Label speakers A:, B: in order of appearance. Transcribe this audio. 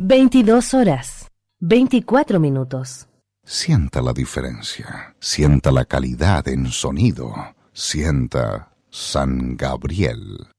A: 22 horas, 24 minutos.
B: Sienta la diferencia, sienta la calidad en sonido, sienta San Gabriel.